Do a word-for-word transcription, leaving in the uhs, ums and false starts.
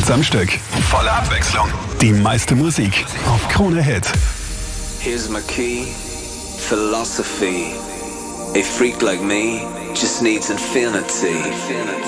Hits am Stück. Volle Abwechslung. Die meiste Musik auf Krone Hit. Here's my key, philosophy. A freak like me just needs infinity.